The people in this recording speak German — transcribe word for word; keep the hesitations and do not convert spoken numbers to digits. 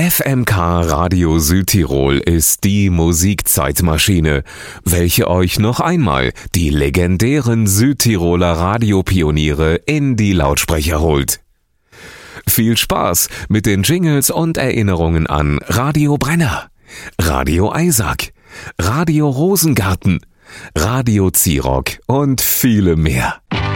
F M K Radio Südtirol ist die Musikzeitmaschine, welche euch noch einmal die legendären Südtiroler Radiopioniere in die Lautsprecher holt. Viel Spaß mit den Jingles und Erinnerungen an Radio Brenner, Radio Eisack, Radio Rosengarten, Radio Zirock und viele mehr.